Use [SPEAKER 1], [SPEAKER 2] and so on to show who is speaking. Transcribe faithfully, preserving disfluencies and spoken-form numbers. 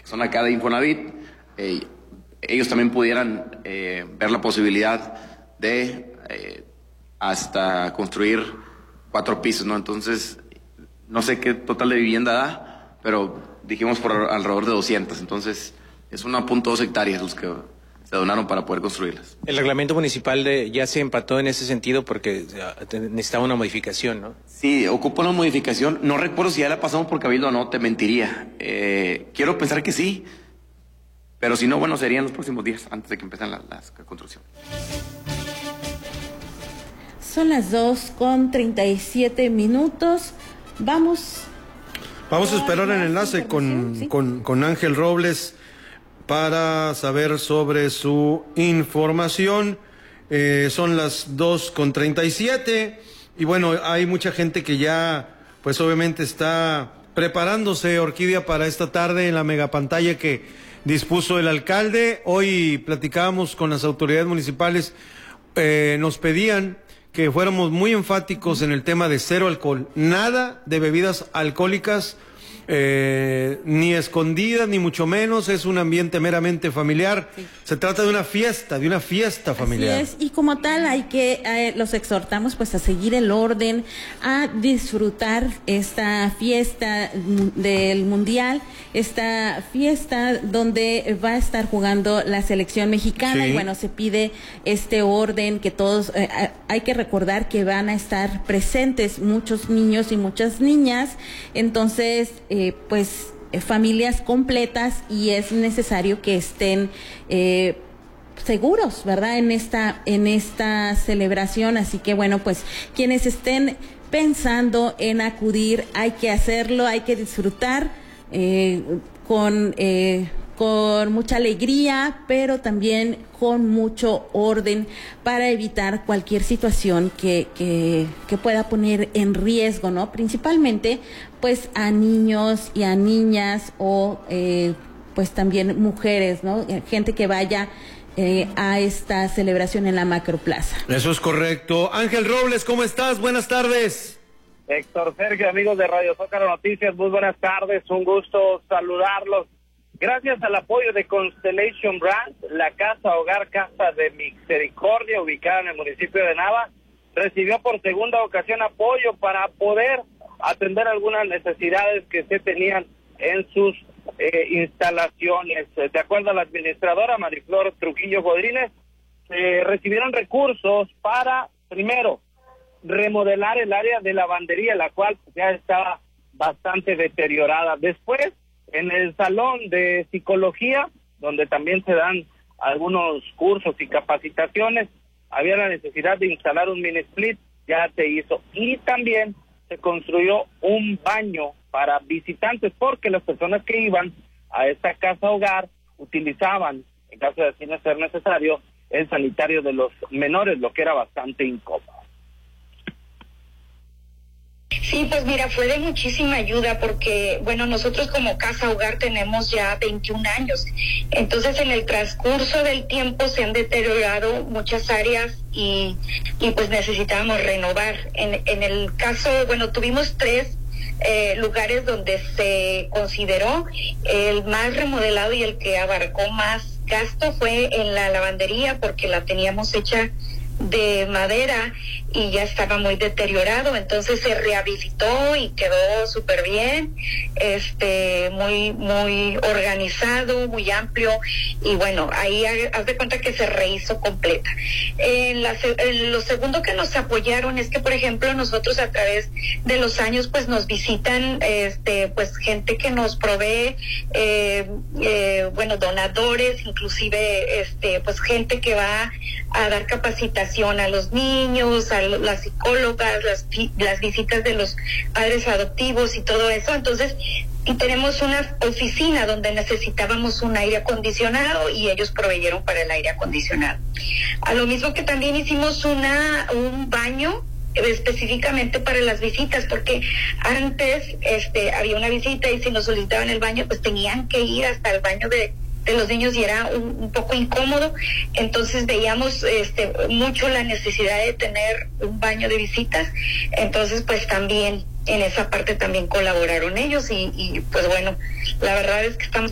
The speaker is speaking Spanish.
[SPEAKER 1] que son acá de Infonavit, eh, ellos también pudieran eh, ver la posibilidad de eh, hasta construir cuatro pisos, ¿no? Entonces, no sé qué total de vivienda da, pero dijimos por alrededor de doscientas, entonces es una punto dos hectáreas los que se donaron para poder construirlas.
[SPEAKER 2] El reglamento municipal de, ya se empató en ese sentido porque necesitaba una modificación, ¿no?
[SPEAKER 1] Sí, ocupa una modificación. No recuerdo si ya la pasamos por Cabildo o no, te mentiría. Eh, quiero pensar que sí, pero si no, bueno, serían los próximos días antes de que empiecen la, la, la construcción.
[SPEAKER 3] Son las dos con treinta y siete minutos. Vamos.
[SPEAKER 4] Vamos a esperar el enlace con, ¿sí? con, con Ángel Robles para saber sobre su información. Eh, son las dos con treinta y siete y bueno, hay mucha gente que ya, pues obviamente está preparándose, Orquídea, para esta tarde en la megapantalla que dispuso el alcalde. Hoy platicábamos con las autoridades municipales, eh, nos pedían que fuéramos muy enfáticos en el tema de cero alcohol, nada de bebidas alcohólicas, eh, ni escondidas, ni mucho menos, es un ambiente meramente familiar, sí. Se trata de una fiesta, de una fiesta familiar.
[SPEAKER 3] Así es, y como tal hay que, eh, los exhortamos pues a seguir el orden, a disfrutar esta fiesta del Mundial, esta fiesta donde va a estar jugando la selección mexicana, sí. Y bueno, se pide este orden, que todos, eh, hay que recordar que van a estar presentes muchos niños y muchas niñas, entonces Eh, pues eh, familias completas, y es necesario que estén eh, seguros, ¿verdad? En esta en esta celebración, así que bueno, pues quienes estén pensando en acudir, hay que hacerlo, hay que disfrutar eh, con eh, con mucha alegría, pero también con mucho orden para evitar cualquier situación que, que, que pueda poner en riesgo, ¿no? Principalmente, pues, a niños y a niñas o, eh, pues, también mujeres, ¿no? Gente que vaya eh, a esta celebración en la Macroplaza.
[SPEAKER 4] Eso es correcto. Ángel Robles, ¿cómo estás? Buenas tardes.
[SPEAKER 5] Héctor Sergio, amigos de Radio Zócalo Noticias, muy buenas tardes, un gusto saludarlos. Gracias al apoyo de Constellation Brands, la Casa Hogar Casa de Misericordia, ubicada en el municipio de Nava, recibió por segunda ocasión apoyo para poder atender algunas necesidades que se tenían en sus eh, instalaciones. De acuerdo a la administradora Mariflor Trujillo Godínez, eh, recibieron recursos para, primero, remodelar el área de lavandería, la cual ya estaba bastante deteriorada. Después, en el salón de psicología, donde también se dan algunos cursos y capacitaciones, había la necesidad de instalar un mini split, ya se hizo. Y también se construyó un baño para visitantes, porque las personas que iban a esta casa hogar utilizaban, en caso de así no ser necesario, el sanitario de los menores, lo que era bastante incómodo.
[SPEAKER 6] Sí, pues mira, fue de muchísima ayuda porque, bueno, nosotros como Casa Hogar tenemos ya veintiún años. Entonces, en el transcurso del tiempo se han deteriorado muchas áreas y, y pues necesitábamos renovar. En, en el caso, bueno, tuvimos tres eh, lugares donde se consideró el más remodelado y el que abarcó más gasto fue en la lavandería, porque la teníamos hecha de madera y ya estaba muy deteriorado, entonces se rehabilitó y quedó súper bien, este, muy, muy organizado, muy amplio, y bueno, ahí haz de cuenta que se rehizo completa. En la, en lo segundo que nos apoyaron es que, por ejemplo, nosotros a través de los años, pues nos visitan, este, pues gente que nos provee, eh, eh, bueno, donadores, inclusive, este, pues gente que va a dar capacitación a los niños, a las psicólogas, las, las visitas de los padres adoptivos y todo eso. Entonces, y tenemos una oficina donde necesitábamos un aire acondicionado y ellos proveyeron para el aire acondicionado. A lo mismo que también hicimos una un baño específicamente para las visitas, porque antes este había una visita y si nos solicitaban el baño, pues tenían que ir hasta el baño de de los niños y era un, un poco incómodo. Entonces veíamos este mucho la necesidad de tener un baño de visitas, entonces pues también en esa parte también colaboraron ellos y, y pues bueno, la verdad es que estamos